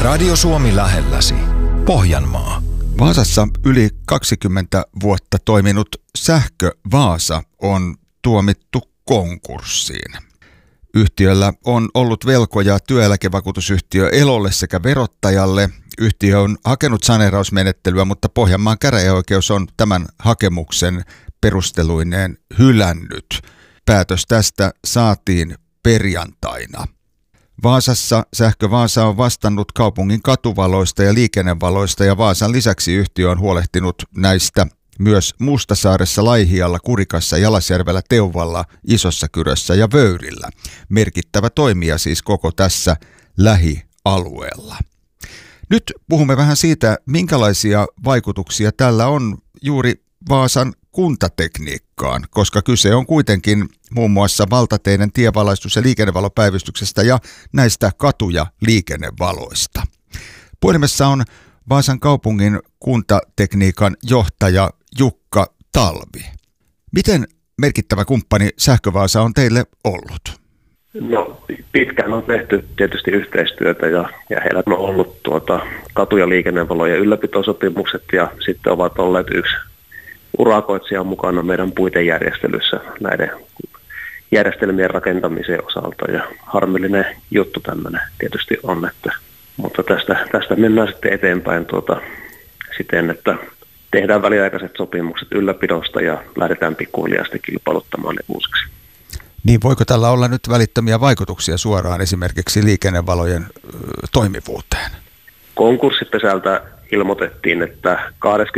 Radio Suomi lähelläsi. Pohjanmaa. Vaasassa yli 20 vuotta toiminut Sähkö Vaasa on tuomittu konkurssiin. Yhtiöllä on ollut velkoja työeläkevakuutusyhtiö Elolle sekä verottajalle. Yhtiö on hakenut saneerausmenettelyä, mutta Pohjanmaan käräjäoikeus on tämän hakemuksen perusteluineen hylännyt. Päätös tästä saatiin perjantaina. Vaasassa Sähkö Vaasa on vastannut kaupungin katuvaloista ja liikennevaloista ja Vaasan lisäksi yhtiö on huolehtinut näistä myös Mustasaaressa, Laihialla, Kurikassa, Jalasjärvellä, Teuvalla, Isossakyrössä ja Vöyrillä. Merkittävä toimija siis koko tässä lähialueella. Nyt puhumme vähän siitä, minkälaisia vaikutuksia tällä on juuri Vaasan kuntatekniikkaan, koska kyse on kuitenkin muun muassa valtateiden tievalaistus- ja liikennevalopäivystyksestä ja näistä katu- ja liikennevaloista. Puhelimessa on Vaasan kaupungin kuntatekniikan johtaja Jukka Talvi. Miten merkittävä kumppani Sähkö Vaasa on teille ollut? No, pitkään on tehty tietysti yhteistyötä ja heillä on ollut katu- ja liikennevalojen ylläpitosopimukset ja sitten ovat olleet yksi urakoitsija mukana meidän puitejärjestelyssä näiden järjestelmien rakentamisen osalta ja harmillinen juttu tämmöinen tietysti on, mutta tästä mennään sitten eteenpäin siten, että tehdään väliaikaiset sopimukset ylläpidosta ja lähdetään pikkuhiljaa sitten kilpailuttamaan ne uusiksi. Niin voiko tällä olla nyt välittömiä vaikutuksia suoraan esimerkiksi liikennevalojen toimivuuteen? Konkurssipesältä ilmoitettiin, että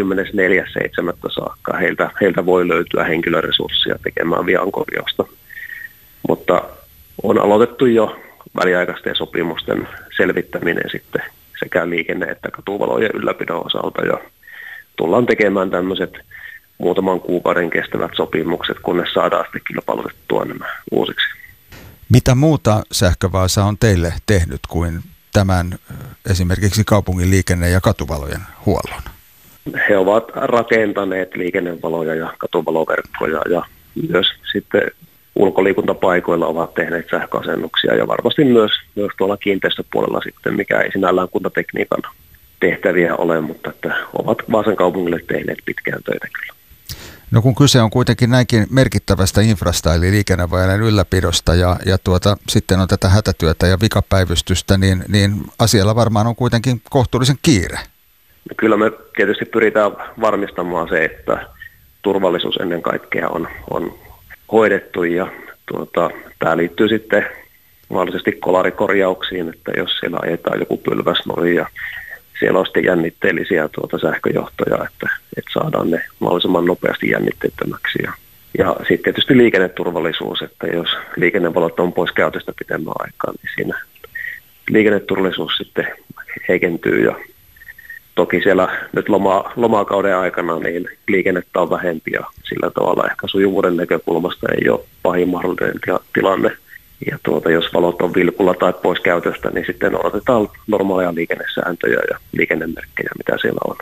24.7. saakka heiltä voi löytyä henkilöresursseja tekemään viankorjausta. Mutta on aloitettu jo väliaikaisten sopimusten selvittäminen sitten sekä liikenne- että katuvalojen ylläpidon osalta. Ja tullaan tekemään tämmöiset muutaman kuukauden kestävät sopimukset, kunnes saadaan sitten kilpailutettua nämä uusiksi. Mitä muuta Sähkö Vaasa on teille tehnyt kuin tämän esimerkiksi kaupungin liikenne- ja katuvalojen huollon? He ovat rakentaneet liikennevaloja ja katuvaloverkkoja ja myös sitten ulkoliikuntapaikoilla ovat tehneet sähköasennuksia ja varmasti myös tuolla kiinteistöpuolella sitten, mikä ei sinällään kuntatekniikan tehtäviä ole, mutta että ovat Vaasan kaupungille tehneet pitkään töitä kyllä. No kun kyse on kuitenkin näinkin merkittävästä infrasta eli liikennevalojen ylläpidosta ja sitten on tätä hätätyötä ja vikapäivystystä, niin asialla varmaan on kuitenkin kohtuullisen kiire. Kyllä me tietysti pyritään varmistamaan se, että turvallisuus ennen kaikkea on hoidettu ja tämä liittyy sitten mahdollisesti kolarikorjauksiin, että jos siellä ajetaan joku pylväs noin ja siellä on sitten jännitteellisiä sähköjohtoja, että saadaan ne mahdollisimman nopeasti jännitteettömäksi. Ja sitten tietysti liikenneturvallisuus, että jos liikennevalot on pois käytöstä pitemmän aikaa, niin siinä liikenneturvallisuus sitten heikentyy. Ja toki siellä nyt lomakauden aikana niin liikennettä on vähempi ja sillä tavalla ehkä sujuvuuden näkökulmasta ei ole pahin mahdollinen tilanne. Ja jos valot on vilkulla tai pois käytöstä, niin sitten odotetaan normaaleja liikennesääntöjä ja liikennemerkkejä, mitä siellä on.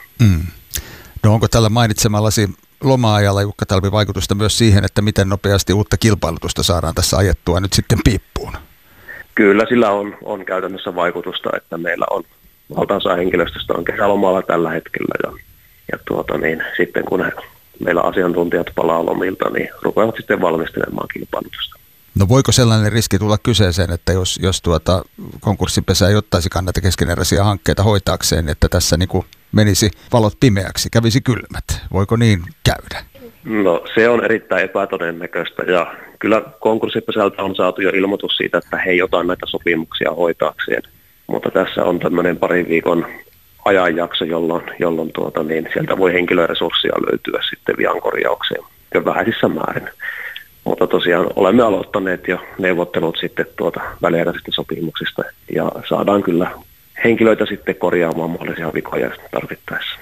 No onko tällä mainitsemallasi loma-ajalla, Jukka Talvi, vaikutusta myös siihen, että miten nopeasti uutta kilpailutusta saadaan tässä ajettua nyt sitten piippuun? Kyllä sillä on käytännössä vaikutusta, että meillä on valtaosa henkilöstöstä on kesälomalla tällä hetkellä ja sitten kun meillä asiantuntijat palaa lomilta, niin rupeavat sitten valmistelemaan kilpailutusta. No voiko sellainen riski tulla kyseeseen, että jos konkurssipesä ei ottaisikaan näitä keskeneräisiä hankkeita hoitaakseen, että tässä niin kuin menisi valot pimeäksi, kävisi kylmät? Voiko niin käydä? No se on erittäin epätodennäköistä ja kyllä konkurssipesältä on saatu jo ilmoitus siitä, että he ei ota näitä sopimuksia hoitaakseen. Mutta tässä on tämmöinen parin viikon ajanjakso, jolloin sieltä voi henkilöresurssia löytyä sitten viankorjaukseen jo vähäisissä määrin. Mutta tosiaan olemme aloittaneet jo neuvottelut sitten väliaikaisista sopimuksista ja saadaan kyllä henkilöitä sitten korjaamaan mahdollisia vikoja tarvittaessa.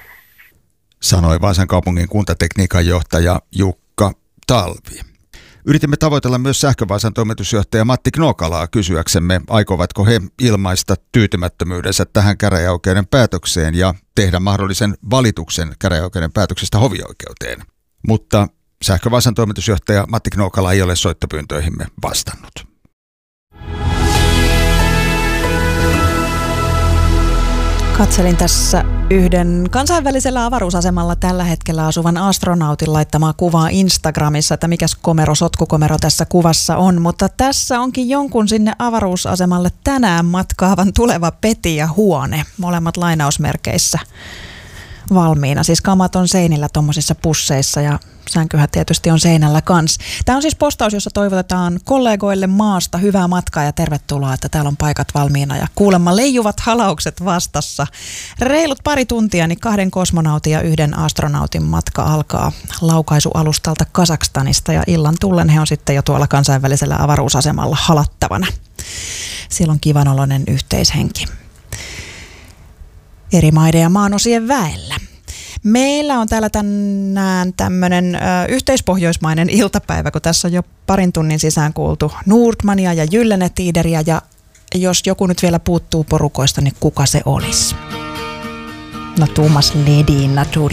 Sanoi Vaasan kaupungin kuntatekniikan johtaja Jukka Talvi. Yritimme tavoitella myös Sähkö Vaasan toimitusjohtaja Matti Knookalaa kysyäksemme, aikovatko he ilmaista tyytymättömyydensä tähän käräjäoikeuden päätökseen ja tehdä mahdollisen valituksen käräjäoikeuden päätöksestä hovioikeuteen. Mutta Sähkö Vaasan toimitusjohtaja Matti Knookala ei ole soittopyyntöihimme vastannut. Katselin tässä yhden kansainvälisellä avaruusasemalla tällä hetkellä asuvan astronautin laittamaa kuvaa Instagramissa, että mikäs sotkukomero tässä kuvassa on. Mutta tässä onkin jonkun sinne avaruusasemalle tänään matkaavan tuleva peti ja huone, molemmat lainausmerkeissä valmiina. Siis kamat on seinillä tuommoisissa pusseissa ja sänkyhän tietysti on seinällä kans. Tämä on siis postaus, jossa toivotetaan kollegoille maasta hyvää matkaa ja tervetuloa, että täällä on paikat valmiina ja kuulemma leijuvat halaukset vastassa. Reilut pari tuntia, niin 2 kosmonautin ja 1 astronautin matka alkaa laukaisualustalta Kazakstanista ja illan tullen he on sitten jo tuolla kansainvälisellä avaruusasemalla halattavana. Siellä on kivanoloinen yhteishenki eri maiden ja maanosien väellä. Meillä on täällä tänään tämmöinen yhteispohjoismainen iltapäivä, kun tässä on jo parin tunnin sisään kuultu Nordmania ja Gyllenetiideriä, ja jos joku nyt vielä puuttuu porukoista, niin kuka se olisi? No Thomas Ledin naturligtvis.